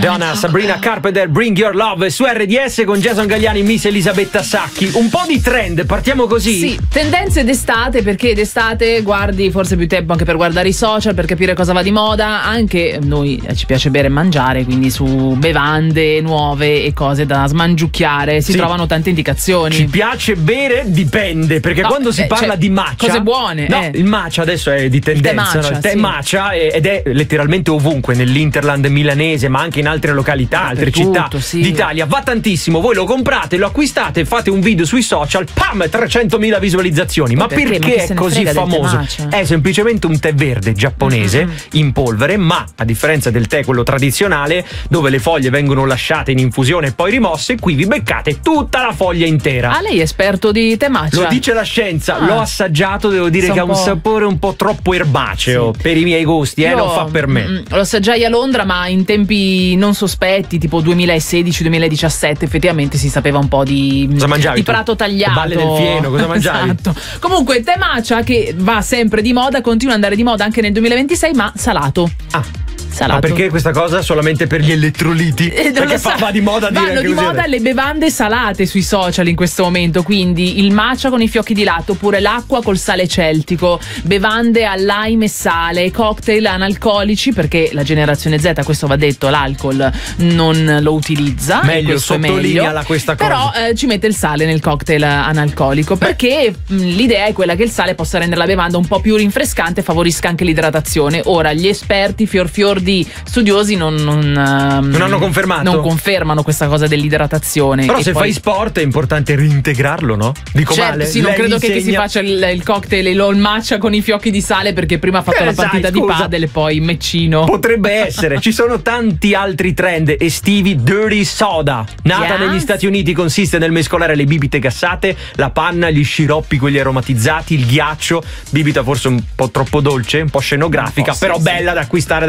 Madonna, Sabrina Carpenter, Bring Your Love su RDS con Jason Galliani, Miss Elisabetta Sacchi. Un po' di trend, partiamo così? Sì, tendenze d'estate, perché d'estate guardi forse più tempo anche per guardare i social, per capire cosa va di moda. Anche noi ci piace bere e mangiare, quindi su bevande nuove e cose da smangiucchiare si trovano tante indicazioni. Ci piace bere? Dipende, perché quando si parla di matcha, cose buone. No, il matcha adesso è di tendenza, il tè matcha ed è letteralmente ovunque nell'Interland milanese, ma anche in altre località, altre città d'Italia. Va tantissimo, voi lo comprate, lo acquistate, fate un video sui social, pam, 300.000 visualizzazioni. Ma perché è così famoso? È semplicemente un tè verde giapponese in polvere, ma a differenza del tè quello tradizionale, dove le foglie vengono lasciate in infusione e poi rimosse, qui vi beccate tutta la foglia intera. Ah, lei è esperto di tè matcha? Lo dice la scienza, l'ho assaggiato, devo dire che ha un sapore un po' troppo erbaceo per i miei gusti, non fa per me. Lo assaggiai a Londra, ma in tempi non sospetti, tipo 2016-2017, effettivamente si sapeva un po' di prato tagliato. Balle del fieno, cosa mangiavi? Esatto. Comunque tè matcha, che va sempre di moda, continua ad andare di moda anche nel 2026, ma salato. Ma perché questa cosa? Solamente per gli elettroliti? Perché va di moda dire vanno di moda le bevande salate sui social in questo momento, quindi il matcha con i fiocchi di latte, oppure l'acqua col sale celtico, bevande al lime e sale, cocktail analcolici, perché la generazione Z, questo va detto, l'alcol non lo utilizza. Meglio, sottolineala questa cosa. Però ci mette il sale nel cocktail analcolico, perché l'idea è quella che il sale possa rendere la bevanda un po' più rinfrescante e favorisca anche l'idratazione. Ora gli esperti fior di studiosi non hanno confermato, non confermano questa cosa dell'idratazione. Però se fai sport è importante reintegrarlo, no? Dico male. Sì, non credo che si faccia il cocktail e il matcha con i fiocchi di sale perché prima ha fatto la partita di padel e poi meccino. Potrebbe essere. Ci sono tanti altri trend estivi. Dirty soda, nata negli Stati Uniti, consiste nel mescolare le bibite gassate, la panna, gli sciroppi, quelli aromatizzati, il ghiaccio. Bibita forse un po' troppo dolce, un po' scenografica, però bella da acquistare